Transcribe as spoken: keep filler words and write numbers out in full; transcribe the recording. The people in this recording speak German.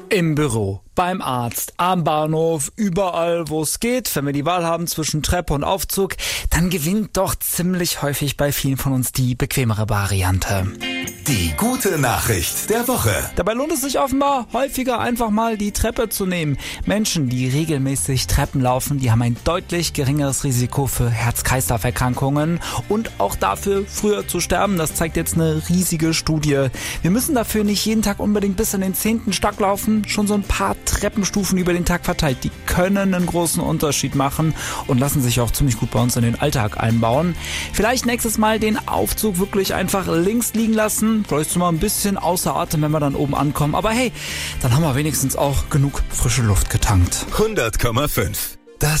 Im Büro, beim Arzt, am Bahnhof, überall, wo es geht. Wenn wir die Wahl haben zwischen Treppe und Aufzug, dann gewinnt doch ziemlich häufig bei vielen von uns die bequemere Variante. Die gute Nachricht der Woche. Dabei lohnt es sich offenbar, häufiger einfach mal die Treppe zu nehmen. Menschen, die regelmäßig Treppen laufen, die haben ein deutlich geringeres Risiko für Herz-Kreislauf-Erkrankungen und auch dafür, früher zu sterben. Das zeigt jetzt eine riesige Studie. Wir müssen dafür nicht jeden Tag unbedingt bis in den zehnten Stock laufen. Schon so ein paar Treppenstufen über den Tag verteilt, die können einen großen Unterschied machen und lassen sich auch ziemlich gut bei uns in den Alltag einbauen. Vielleicht nächstes Mal den Aufzug wirklich einfach links liegen lassen. Vielleicht sind wir ein bisschen außer Atem, wenn wir dann oben ankommen. Aber hey, dann haben wir wenigstens auch genug frische Luft getankt. hundert Komma fünf